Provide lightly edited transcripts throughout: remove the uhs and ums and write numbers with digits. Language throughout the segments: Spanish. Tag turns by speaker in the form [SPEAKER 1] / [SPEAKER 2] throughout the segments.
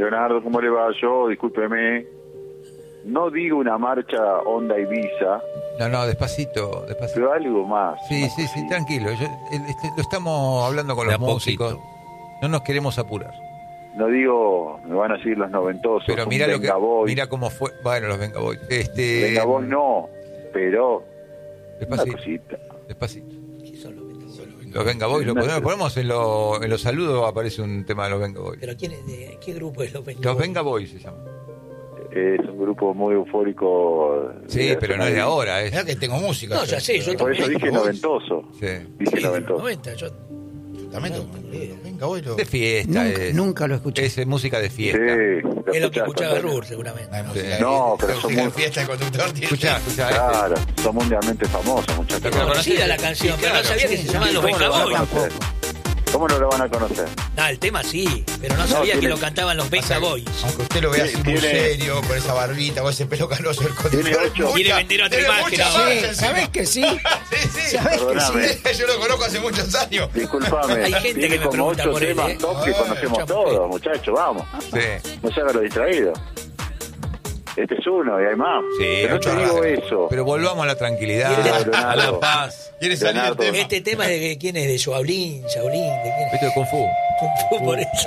[SPEAKER 1] Leonardo, ¿cómo le va? Yo, discúlpeme, no digo una marcha Onda Ibiza.
[SPEAKER 2] No, despacito.
[SPEAKER 1] Pero algo más.
[SPEAKER 2] Sí, tranquilo. Lo estamos hablando con los músicos. No nos queremos apurar.
[SPEAKER 1] No digo, me van a decir los noventosos.
[SPEAKER 2] Pero mira cómo fue. Bueno, los Venga Boys.
[SPEAKER 1] Venga Boys no, pero
[SPEAKER 2] despacito.
[SPEAKER 1] Una cosita.
[SPEAKER 2] Despacito.
[SPEAKER 3] ¿Qué son los Venga Boys?
[SPEAKER 2] Los Venga Boys, lo ponemos en los saludos, aparece un tema de los Venga Boys.
[SPEAKER 3] ¿Pero qué grupo es los Venga Boys?
[SPEAKER 2] Los Venga Boys se llama.
[SPEAKER 1] Es un grupo muy eufórico.
[SPEAKER 2] Sí, pero no es de ahora.
[SPEAKER 4] Mirá que tengo música.
[SPEAKER 3] No, ya sé, yo
[SPEAKER 1] por
[SPEAKER 3] también.
[SPEAKER 1] eso dije noventoso.
[SPEAKER 2] Sí.
[SPEAKER 1] Dije
[SPEAKER 3] Sí,
[SPEAKER 1] noventoso.
[SPEAKER 3] 90, yo
[SPEAKER 4] También venga, hoy lo...
[SPEAKER 2] De fiesta.
[SPEAKER 5] Nunca lo escuché.
[SPEAKER 2] Es música de fiesta.
[SPEAKER 1] Sí,
[SPEAKER 3] es lo que escuchaba Rur, seguramente.
[SPEAKER 1] No, pero son muy...
[SPEAKER 4] fiesta el conductor tiene...
[SPEAKER 2] Escuchá.
[SPEAKER 1] Claro, son mundialmente famosos, muchachos.
[SPEAKER 3] Yo conocía la canción, pero no sabía que se llamaban los Venga Boys.
[SPEAKER 1] ¿Cómo no lo van a conocer?
[SPEAKER 3] No, el tema sí, pero no sabía que lo cantaban los Venga Boys.
[SPEAKER 4] Aunque usted lo vea así muy serio, con esa barbita, con ese pelo canoso del conductor.
[SPEAKER 3] Quiere vender otra imagen.
[SPEAKER 5] Sí, ¿sabés que sí?
[SPEAKER 4] Sí.
[SPEAKER 5] ¿Sabés que
[SPEAKER 1] Perdóname.
[SPEAKER 5] sí?
[SPEAKER 4] Yo lo conozco hace muchos años.
[SPEAKER 1] Disculpame.
[SPEAKER 3] Hay gente
[SPEAKER 1] tiene
[SPEAKER 3] que me
[SPEAKER 1] como
[SPEAKER 3] pregunta
[SPEAKER 1] 8
[SPEAKER 3] por él,
[SPEAKER 1] temas top que conocemos
[SPEAKER 3] Champú.
[SPEAKER 1] todos, muchachos, vamos.
[SPEAKER 2] Sí.
[SPEAKER 1] No se haga lo distraído. Este es uno y hay más.
[SPEAKER 2] Sí,
[SPEAKER 1] pero no te digo eso.
[SPEAKER 2] Pero volvamos a la tranquilidad,
[SPEAKER 1] Leonardo.
[SPEAKER 2] a la paz.
[SPEAKER 4] ¿Quiere salir del
[SPEAKER 1] Leonardo.
[SPEAKER 4] tema?
[SPEAKER 3] Este tema es de quién es, de Shaolin, ¿de quién es?
[SPEAKER 2] Esto de Kung Fu.
[SPEAKER 3] Kung Fu, por eso.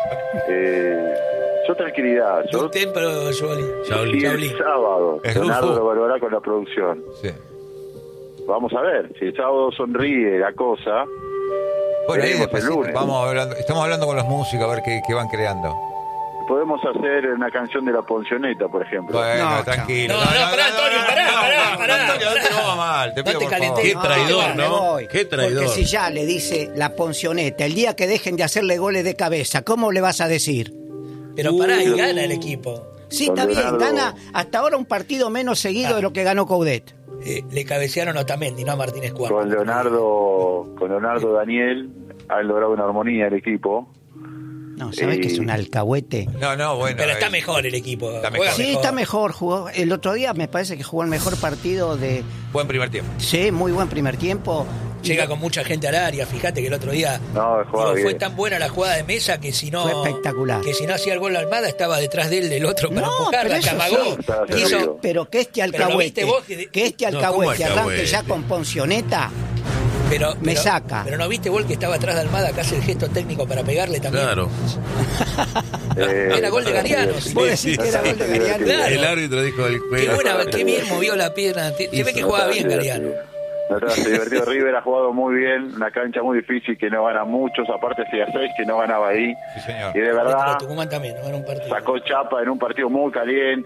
[SPEAKER 1] Yo tranquilidad. Yo,
[SPEAKER 3] Un templo Shaolin.
[SPEAKER 1] si el sábado
[SPEAKER 2] Es
[SPEAKER 1] Leonardo
[SPEAKER 2] Kung Fu.
[SPEAKER 1] lo valorará con la producción.
[SPEAKER 2] Sí.
[SPEAKER 1] Vamos a ver. Si el sábado sonríe la cosa,
[SPEAKER 2] Bueno, ahí
[SPEAKER 1] veremos el
[SPEAKER 2] después
[SPEAKER 1] lunes.
[SPEAKER 2] estamos hablando con los músicos a ver qué van creando.
[SPEAKER 1] Podemos hacer una canción de La Poncioneta, por ejemplo.
[SPEAKER 2] Bueno,
[SPEAKER 5] No,
[SPEAKER 2] tranquilo.
[SPEAKER 3] No, pará, Antonio, pará.
[SPEAKER 2] Antonio, no te vamos mal, te pido
[SPEAKER 3] No te
[SPEAKER 2] por favor.
[SPEAKER 3] calentés.
[SPEAKER 6] Qué traidor,
[SPEAKER 5] me
[SPEAKER 6] ¿no?
[SPEAKER 5] voy.
[SPEAKER 6] Qué traidor.
[SPEAKER 5] Porque si ya le dice la Poncioneta, el día que dejen de hacerle goles de cabeza, ¿cómo le vas a decir?
[SPEAKER 3] Pero pará, y gana el equipo.
[SPEAKER 5] Sí,
[SPEAKER 1] Con
[SPEAKER 5] está bien,
[SPEAKER 1] Leonardo.
[SPEAKER 5] gana hasta ahora un partido menos seguido de lo que ganó Coudet.
[SPEAKER 3] Le cabecearon a Otamendi, no a Martínez Cuarto.
[SPEAKER 1] Con Leonardo Daniel han logrado una armonía el equipo.
[SPEAKER 5] No, ¿sabés que es un alcahuete?
[SPEAKER 2] No, bueno.
[SPEAKER 3] Pero está mejor el equipo.
[SPEAKER 2] Está
[SPEAKER 3] Juega
[SPEAKER 2] mejor.
[SPEAKER 5] Sí, está mejor. Jugó. El otro día me parece que jugó el mejor partido de...
[SPEAKER 2] Buen primer tiempo.
[SPEAKER 5] Sí, muy buen primer tiempo.
[SPEAKER 3] Llega con mucha gente al área. Fíjate que el otro día
[SPEAKER 1] No, jugaba
[SPEAKER 3] fue
[SPEAKER 1] bien.
[SPEAKER 3] tan buena la jugada de Mesa que si no...
[SPEAKER 5] Fue espectacular.
[SPEAKER 3] Que si no hacía el gol la Almada, estaba detrás de él del otro para
[SPEAKER 5] No,
[SPEAKER 3] empujarla,
[SPEAKER 5] pero eso
[SPEAKER 3] Camagó.
[SPEAKER 5] sí.
[SPEAKER 1] Estaba
[SPEAKER 3] Hizo-
[SPEAKER 1] servido.
[SPEAKER 5] Pero que este
[SPEAKER 3] Pero lo viste
[SPEAKER 5] alcahuete,
[SPEAKER 3] vos
[SPEAKER 5] que este
[SPEAKER 6] No,
[SPEAKER 5] alcahuete
[SPEAKER 6] ¿cómo
[SPEAKER 5] arranque ya
[SPEAKER 6] alcahuete?
[SPEAKER 5] con Poncioneta, me saca.
[SPEAKER 3] Pero no viste vos que estaba atrás de Almada, que hace el gesto técnico para pegarle también.
[SPEAKER 6] Claro.
[SPEAKER 3] Era gol de Gariano.
[SPEAKER 5] Vos decís que era gol de Gariano.
[SPEAKER 3] Claro.
[SPEAKER 6] El árbitro dijo el
[SPEAKER 3] Qué buena, qué bien movió la pierna. Se ve que jugaba bien Gariano.
[SPEAKER 1] Se divertido. River ha jugado muy bien, una cancha muy difícil que no gana muchos, aparte hacía 6 que no ganaba ahí.
[SPEAKER 2] Sí, señor.
[SPEAKER 1] Y de verdad
[SPEAKER 3] Tucumán también, no era un partido.
[SPEAKER 1] sacó chapa en un partido muy caliente.